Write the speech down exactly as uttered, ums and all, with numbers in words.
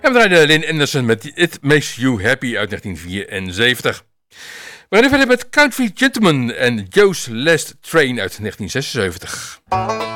En we draaiden Lynn Anderson met It Makes You Happy uit negentien vierenzeventig. We gaan verder met Country Gentleman en Joe's Last Train uit negentien zesenzeventig.